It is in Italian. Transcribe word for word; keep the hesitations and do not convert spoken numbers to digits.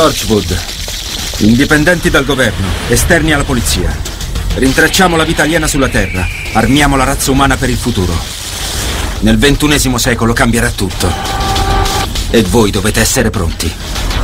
Torchwood. Indipendenti dal governo, esterni alla polizia. Rintracciamo la vita aliena sulla Terra. Armiamo la razza umana per il futuro. Nel ventunesimo secolo cambierà tutto. E voi dovete essere pronti.